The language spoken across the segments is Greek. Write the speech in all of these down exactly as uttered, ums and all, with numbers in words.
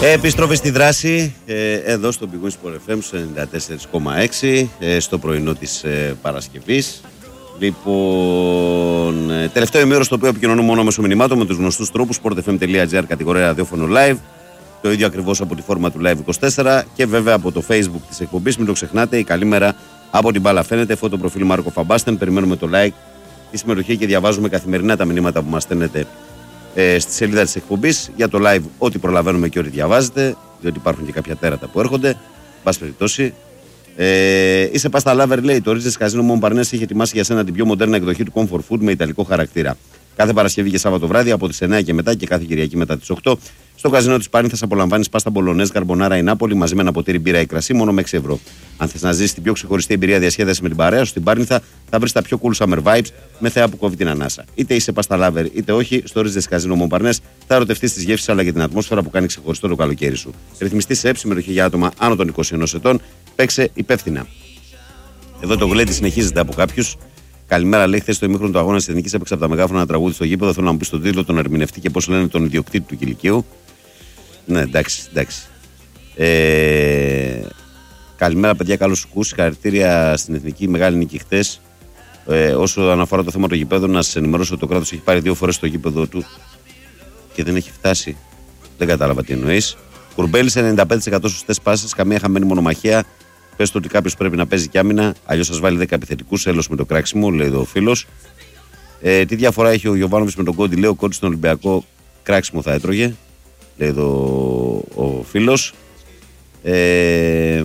Επιστροφή στη δράση, ε, εδώ στο Big Win Sport εφ εμ ενενήντα τέσσερα κόμμα έξι, ε, στο πρωινό της ε, Παρασκευής. Λοιπόν, ε, τελευταίο ημίωρο στο οποίο επικοινωνούμε μόνο μέσω μηνυμάτων με τους γνωστούς τρόπους, sportfm.gr, κατηγορία ραδιόφωνο live, το ίδιο ακριβώς από τη φόρμα του Live είκοσι τέσσερα και βέβαια από το Facebook της εκπομπής. Μην το ξεχνάτε, η καλή μέρα από την μπάλα φαίνεται, φωτοπροφίλ Μάρκο Φαμπάστεν. Περιμένουμε το like, τη συμμετοχή και διαβάζουμε καθημερινά τα μηνύματα που μας στέλνετε ε, στη σελίδα της εκπομπής. Για το live, ό,τι προλαβαίνουμε και ό,τι διαβάζετε, διότι υπάρχουν και κάποια τέρατα που έρχονται. Πάση περιπτώσει. Ε, είσαι πάστα λάβερ, λέει. Το Ρίζες Καζίνο Μομπαρνές έχει ετοιμάσει για σένα την πιο μοντέρνα εκδοχή του Comfort Food με ιταλικό χαρακτήρα. Κάθε Παρασκευή και Σάββατο βράδυ από τις εννιά και μετά και κάθε Κυριακή μετά τις οκτώ. Στο καζίνο της Πάρνηθας απολαμβάνεις πάστα μπολονές, καρμπονάρα ή νάπολη μαζί με ένα ποτήρι μπύρα ή κρασί μόνο με έξι ευρώ. Αν θες να ζήσεις την πιο ξεχωριστή εμπειρία διασκέδαση με την παρέα σου στην Πάρνηθα, θα βρεις τα πιο cool summer vibes με θέα που κόβει την ανάσα. Είτε είσαι πάστα λάβερ είτε όχι, στο Ρίζες Καζίνο Μομπαρνές θα ερωτευτείς τις γεύσεις αλλά και την ατμόσφαιρα που κάνει ξεχωριστό το καλοκαίρι σου. Ρυθμιστή σε ΕΠ, συμμετοχή για άτομα άνω των είκοσι ενός ετών. Παίξε υπεύθυνα. Εδώ το γλέντι συνεχίζεται από κάποιους. Καλημέρα, λέει. Χθες στο ημίχρονο του αγώνα τη Εθνική έπαιξε από τα μεγάφωνα ένα τραγούδι στο γήπεδο. Θέλω να μου πει τον τίτλο, τον ερμηνευτή και πώς λένε τον ιδιοκτήτη του κηλικίου. Ναι, εντάξει, εντάξει. Ε, καλημέρα, παιδιά. Καλώς σου ακούς. Συγχαρητήρια στην Εθνική. Μεγάλη νίκη χθες. Ε, όσο αναφορά το θέμα του γήπεδου, να σας ενημερώσω ότι το κράτος έχει πάρει δύο φορές το γήπεδο του και δεν έχει φτάσει. Δεν κατάλαβα τι εννοείς. Κουρμπέλης ενενήντα πέντε τοις εκατό σωστές πάσες, καμία χαμένη μονομαχία. Πες το ότι κάποιος πρέπει να παίζει κι άμυνα, αλλιώς σας βάλει δέκα επιθετικούς. Έλος με το κράξιμο, λέει εδώ ο φίλος. Ε, τι διαφορά έχει ο Γιωβάνοβιτς με τον Κόντι, λέει ο Κόντι στον Ολυμπιακό, κράξιμο θα έτρωγε, λέει εδώ ο φίλος. Ε,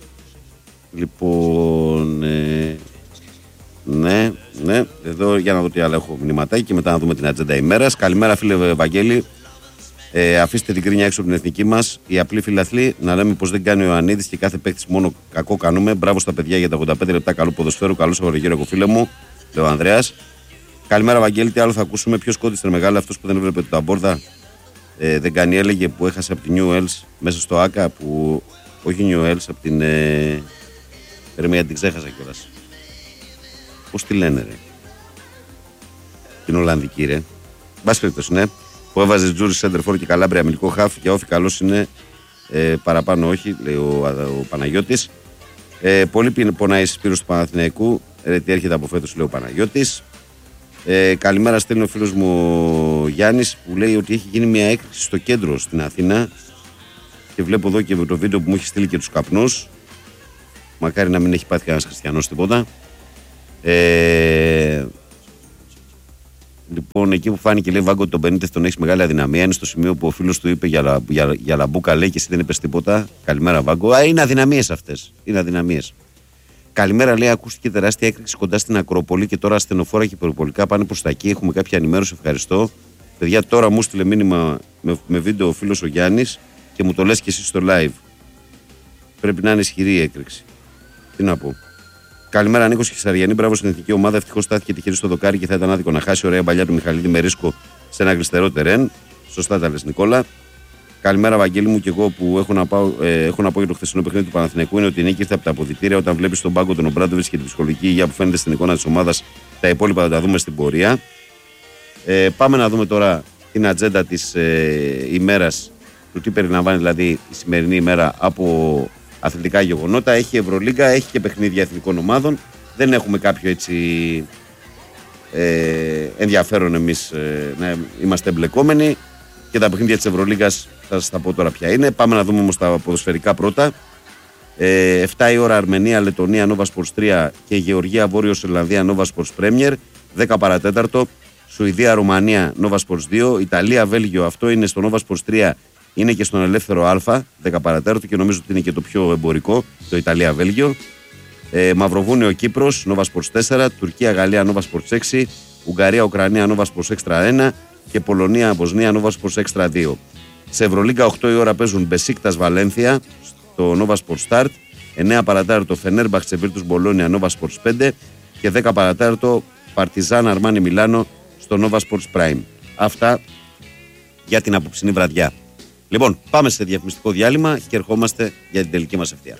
λοιπόν, ε, ναι, ναι, εδώ για να δω τι άλλο έχω μηνυματάκι και μετά να δούμε την ατζέντα ημέρας. Καλημέρα, φίλε Βαγγέλη. Ε, αφήστε την κρίνια έξω από την εθνική μας. Οι απλοί φιλαθλοί να λέμε πως δεν κάνει ο Ιωαννίδης και κάθε παίκτης μόνο κακό κάνουμε. Μπράβο στα παιδιά για τα ογδόντα πέντε λεπτά καλού ποδοσφαίρου. Καλό Σαββατοκύριακο, φίλε μου, λέει ο Ανδρέας. Καλημέρα, Βαγγέλη. Τι άλλο θα ακούσουμε? Ποιος κόντιστε μεγάλο, αυτός που δεν έβλεπε το ταμπόρδα. Ε, δεν κάνει, έλεγε, που έχασε από την New Wells μέσα στο ΑΚΑ. Που, όχι New Wells, από την. Ε, Περίμενα, την ξέχασα κιόλας. Πώς τη λένε, ρε? Την Ολλανδική, ρε. Μπας περιπτώσει, ναι. Που έβαζε Τζούρι Σέντερφορ και Καλάμπρια αμυντικό χάφ και όφη καλός είναι, ε, παραπάνω όχι, λέει ο, ο Παναγιώτης. Ε, πολύ πονάει Σπύρος του Παναθηναϊκού, ε, τι έρχεται από φέτος, λέει ο Παναγιώτης. Ε, καλημέρα, στέλνει ο φίλος μου Γιάννης που λέει ότι έχει γίνει μια έκρηξη στο κέντρο στην Αθήνα και βλέπω εδώ και το βίντεο που μου έχει στείλει και τους καπνούς. Μακάρι να μην έχει πάθει κανένας χριστιανός τίποτα. Ε, Λοιπόν, εκεί που φάνηκε, λέει Βάγκο, ότι τον Μπενίτεθ τον έχει μεγάλη αδυναμία. Είναι στο σημείο που ο φίλος του είπε για, λα, για, για λαμπούκα, λέει, και εσύ δεν είπες τίποτα. Καλημέρα, Βάγκο. Α, είναι αδυναμίες αυτές. Είναι αδυναμίες. Καλημέρα, λέει, ακούστηκε τεράστια έκρηξη κοντά στην Ακρόπολη και τώρα ασθενοφόρα και περιπολικά πάνε προς τα εκεί. Έχουμε κάποια ενημέρωση, ευχαριστώ. Παιδιά, τώρα μου στείλε μήνυμα με, με βίντεο ο φίλος ο Γιάννης και μου το λες και εσύ στο live. Πρέπει να είναι ισχυρή η έκρηξη. Τι να πω. Καλημέρα, Νίκος Χισαριανή. Μπράβο στην εθνική ομάδα. Ευτυχώς στάθηκε τυχερή στο δοκάρι και θα ήταν άδικο να χάσει. Ωραία παλιά του Μιχαλίδη με ρίσκο σε ένα γλιστερό τερέν. Σωστά τα λες, Νικόλα. Καλημέρα, Βαγγέλη μου, και εγώ που έχω να, πάω, ε, έχω να πω για το χθεσινό παιχνίδι του Παναθηναϊκού είναι ότι η νίκη ήρθε από τα αποδυτήρια. Όταν βλέπεις τον πάγκο τον Ομπράντοβιτς και την ψυχολογική υγεία που φαίνεται στην εικόνα της ομάδας, τα υπόλοιπα θα τα δούμε στην πορεία. Ε, πάμε να δούμε τώρα την ατζέντα της ε, ημέρας, του τι περιλαμβάνει δηλαδή η σημερινή ημέρα από αθλητικά γεγονότα. Έχει Ευρωλίγκα, έχει και παιχνίδια εθνικών ομάδων. Δεν έχουμε κάποιο έτσι ε, ενδιαφέρον εμείς ε, να είμαστε εμπλεκόμενοι. Και τα παιχνίδια της Ευρωλίγκας θα σας τα πω τώρα ποια είναι. Πάμε να δούμε όμως τα ποδοσφαιρικά πρώτα. Ε, εφτά η ώρα Αρμενία, Λετωνία, Nova Sports τρία και Γεωργία, Βόρειος Ιρλανδία, Nova Sports Premier. δέκα παρατέταρτο, Σουηδία, Ρουμανία, Nova Sports δύο. Ιταλία, Βέλγιο, αυτό είναι στο Nova Sports τρία. Είναι και στον ελεύθερο Α, δέκα παρατέταρτο, και νομίζω ότι είναι και το πιο εμπορικό, το Ιταλία-Βέλγιο. Ε, Μαυροβούνιο, Κύπρος, Nova Sports τέσσερα. Τουρκία, Γαλλία, Nova Sports έξι. Ουγγαρία, Ουκρανία, Nova Sports Extra ένα. Και Πολωνία, Βοσνία, Nova Sports Extra δύο. Σε Ευρωλίγκα οκτώ η ώρα παίζουν Μπεσίκτας Βαλένθια στο Nova Sports Start. εννέα παρατέταρτο Φενέρμπαχτσε Βίρτους Μπολόνια, Nova Sports πέντε. Και δέκα παρατέταρτο Παρτιζάν Αρμάνι Μιλάνο στο Nova Sports Prime. Αυτά για την απόψινή βραδιά. Λοιπόν, πάμε σε διαφημιστικό διάλειμμα και ερχόμαστε για την τελική μας ευθεία.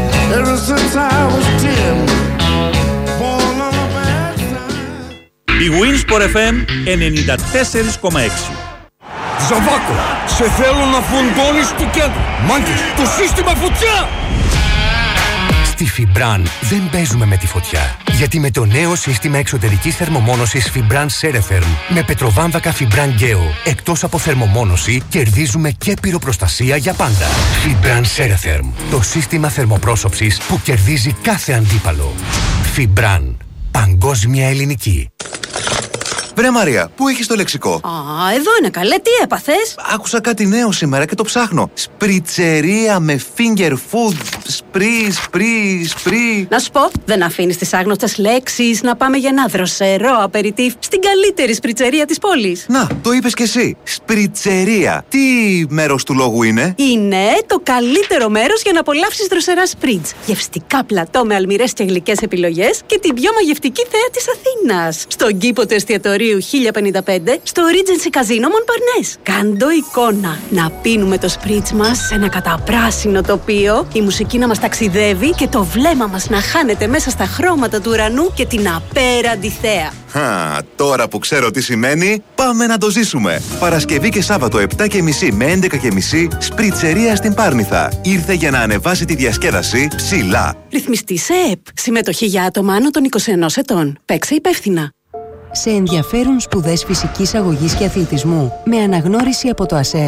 Big Winsport εφ εμ ενενήντα τέσσερα κόμμα έξι. Ζαβάκο, σε θέλω να φουντώνεις του κέντρου. Μάγκες, το σύστημα φωτιά! Στη Φιμπραν δεν παίζουμε με τη φωτιά. Γιατί με το νέο σύστημα εξωτερικής θερμομόνωσης Fibran Ceretherm με πετροβάμβακα Fibran Geo, εκτός από θερμομόνωση, κερδίζουμε και πυροπροστασία για πάντα. Fibran Ceretherm, το σύστημα θερμοπρόσωψης που κερδίζει κάθε αντίπαλο. Fibran, παγκόσμια ελληνική. Βρε Μαρία, πού έχεις το λεξικό? Α, εδώ είναι καλέ, τι έπαθες? Άκουσα κάτι νέο σήμερα και το ψάχνω. Σπριτσερία με finger food. Σπρι, σπρι, σπρι. Να σου πω, δεν αφήνεις τις άγνωστες λέξεις να πάμε για ένα δροσερό απεριτίφ στην καλύτερη σπριτσερία της πόλης. Να, το είπες κι εσύ. Σπριτσερία. Τι μέρος του λόγου είναι? Είναι το καλύτερο μέρος για να απολαύσεις δροσερά σπριτζ. Γευστικά πλατό με αλμυρές και γλυκές επιλογές και την πιο μαγευτική θέα της Αθήνας. Στον κήπο του εστιατορίου χίλια πενήντα πέντε στο Regency Casino Montparnasse. Κάντο εικόνα. Να πίνουμε το σπριτζ μας σε ένα καταπράσινο τοπίο, η μουσική να μας ταξιδεύει και το βλέμμα μας να χάνεται μέσα στα χρώματα του ουρανού και την απέραντη θέα. Χα, τώρα που ξέρω τι σημαίνει, πάμε να το ζήσουμε. Παρασκευή και Σάββατο επτά και μισή με έντεκα και μισή, σπριτσερία στην Πάρνηθα. Ήρθε για να ανεβάσει τη διασκέδαση ψηλά. Ρυθμιστή σε ΕΕΠ. Συμμετοχή για άτομα άνω των είκοσι ενός ετών. Παίξε υπεύθυνα. Σε ενδιαφέρουν σπουδές φυσικής αγωγής και αθλητισμού με αναγνώριση από το ΑΣΕΠ.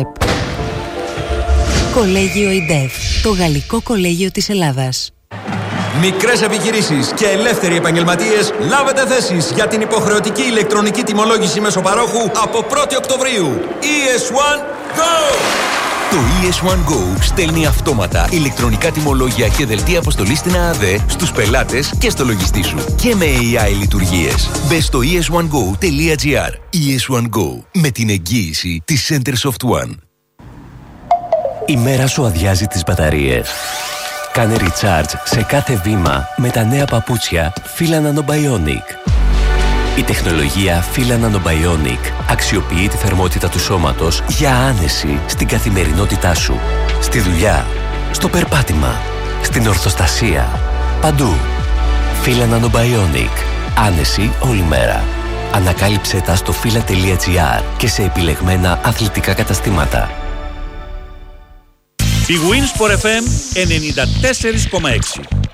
Κολέγιο ΙΝΤΕΦ, το Γαλλικό Κολέγιο της Ελλάδας. Μικρές επιχειρήσεις και ελεύθεροι επαγγελματίες, λάβετε θέσεις για την υποχρεωτική ηλεκτρονική τιμολόγηση μέσω παρόχου από πρώτη Οκτωβρίου. ι ες ουάν Go! Το ι ες ουάν Go στέλνει αυτόματα ηλεκτρονικά τιμολόγια και δελτία αποστολής στην ΑΑΔΕ στους πελάτες και στο λογιστή σου. Και με έι άι λειτουργίες. Μπες στο ι ες ουάν γκο τελεία τζι άρ. ι ες ουάν Go, με την εγγύηση της Centersoft One. Η μέρα σου αδειάζει τις μπαταρίες. Κάνε recharge σε κάθε βήμα με τα νέα παπούτσια Fila Nanobionic. Η τεχνολογία Fila Nanobionic αξιοποιεί τη θερμότητα του σώματος για άνεση στην καθημερινότητά σου. Στη δουλειά, στο περπάτημα, στην ορθοστασία, παντού. Fila Nanobionic. Άνεση όλη μέρα. Ανακάλυψέ τα στο fila τελεία τζι άρ και σε επιλεγμένα αθλητικά καταστήματα. Η Winsport εφ εμ ενενήντα τέσσερα κόμμα έξι.